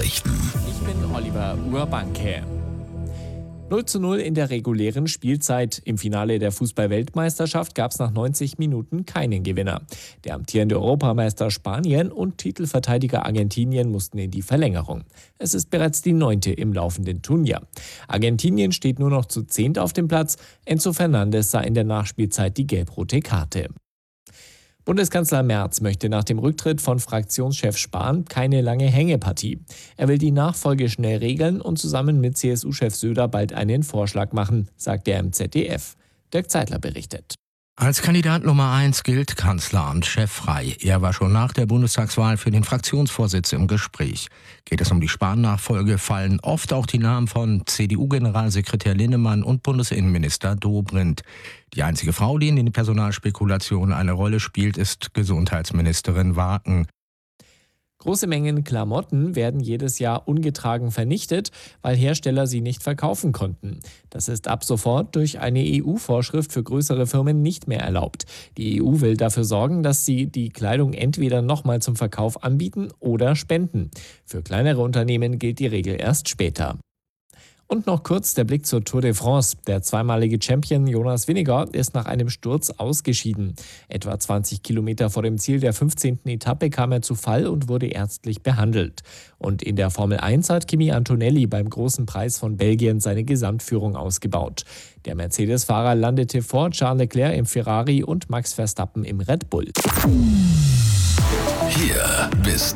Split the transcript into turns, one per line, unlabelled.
Nachrichten.
Ich bin Oliver Urbanke. 0:0 in der regulären Spielzeit. Im Finale der Fußball-Weltmeisterschaft gab es nach 90 Minuten keinen Gewinner. Der amtierende Europameister Spanien und Titelverteidiger Argentinien mussten in die Verlängerung. Es ist bereits die 9. im laufenden Turnier. Argentinien steht nur noch zu 10. auf dem Platz. Enzo Fernandes sah in der Nachspielzeit die gelb-rote Karte. Bundeskanzler Merz möchte nach dem Rücktritt von Fraktionschef Spahn keine lange Hängepartie. Er will die Nachfolge schnell regeln und zusammen mit CSU-Chef Söder bald einen Vorschlag machen, sagt er im ZDF. Dirk Zeitler berichtet.
Als Kandidat Nummer 1 gilt Kanzleramtschef Frey. Er war schon nach der Bundestagswahl für den Fraktionsvorsitz im Gespräch. Geht es um die Spahn-Nachfolge, fallen oft auch die Namen von CDU-Generalsekretär Linnemann und Bundesinnenminister Dobrindt. Die einzige Frau, die in den Personalspekulationen eine Rolle spielt, ist Gesundheitsministerin Waken.
Große Mengen Klamotten werden jedes Jahr ungetragen vernichtet, weil Hersteller sie nicht verkaufen konnten. Das ist ab sofort durch eine EU-Vorschrift für größere Firmen nicht mehr erlaubt. Die EU will dafür sorgen, dass sie die Kleidung entweder nochmal zum Verkauf anbieten oder spenden. Für kleinere Unternehmen gilt die Regel erst später. Und noch kurz der Blick zur Tour de France. Der zweimalige Champion Jonas Vingegaard ist nach einem Sturz ausgeschieden. Etwa 20 Kilometer vor dem Ziel der 15. Etappe kam er zu Fall und wurde ärztlich behandelt. Und in der Formel 1 hat Kimi Antonelli beim Großen Preis von Belgien seine Gesamtführung ausgebaut. Der Mercedes-Fahrer landete vor Charles Leclerc im Ferrari und Max Verstappen im Red Bull.
Hier bist